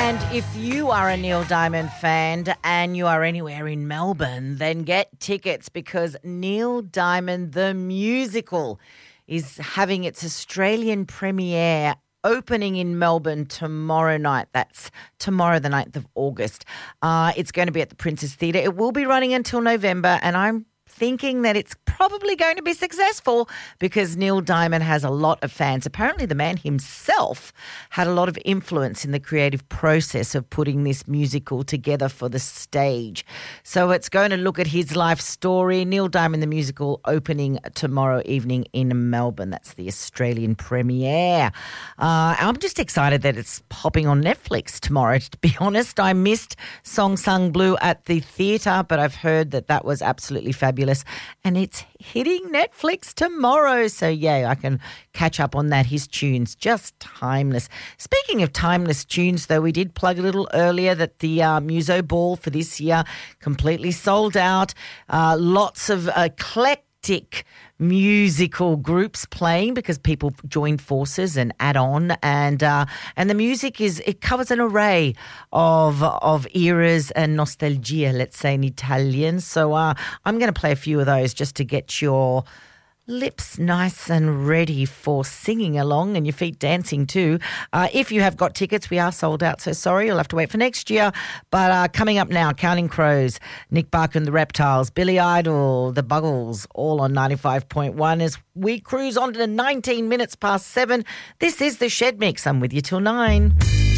And if you are a Neil Diamond fan and you are anywhere in Melbourne, then get tickets because Neil Diamond the Musical is having its Australian premiere opening in Melbourne tomorrow night. That's tomorrow, the 9th of August. It's going to be at the Princess Theatre. It will be running until November, and I'm thinking that it's probably going to be successful because Neil Diamond has a lot of fans. Apparently the man himself had a lot of influence in the creative process of putting this musical together for the stage. So it's going to look at his life story. Neil Diamond the Musical opening tomorrow evening in Melbourne. That's the Australian premiere. I'm just excited that it's popping on Netflix tomorrow. To be honest, I missed Song Sung Blue at the theatre, but I've heard that that was absolutely fabulous. And it's hitting Netflix tomorrow. So, yeah, I can catch up on that. His tunes, just timeless. Speaking of timeless tunes, though, we did plug a little earlier that the Muso Ball for this year completely sold out. Lots of eclectic musical groups playing because people join forces and add on, and the music it covers an array of eras and nostalgia, let's say in Italian. So I'm going to play a few of those just to get your lips nice and ready for singing along and your feet dancing too. If you have got tickets, we are sold out, so sorry, you'll have to wait for next year. But coming up now, Counting Crows, Nick Barker and the Reptiles, Billy Idol, the Buggles, all on 95.1 as we cruise on to 19 minutes past 7. This is the Shed Mix. I'm with you till 9.